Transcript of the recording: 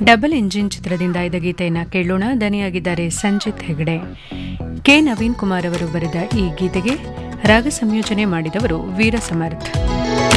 Double engine ಚಿತ್ರದಿಂದ ಇದ್ದ ಗೀತೆಯನ್ನು ಕೇಳೋಣ. ದನಿಯಾಗಿದ್ದಾರೆ ಸಂಜಿತ್ ಹೆಗಡೆ. ಕೆ ನವೀನ್ ಕುಮಾರ್ ಅವರು ಬರೆದ ಈ ಗೀತೆಗೆ ರಾಗ ಸಂಯೋಜನೆ ಮಾಡಿದವರು ವೀರ ಸಮರ್ಥ್.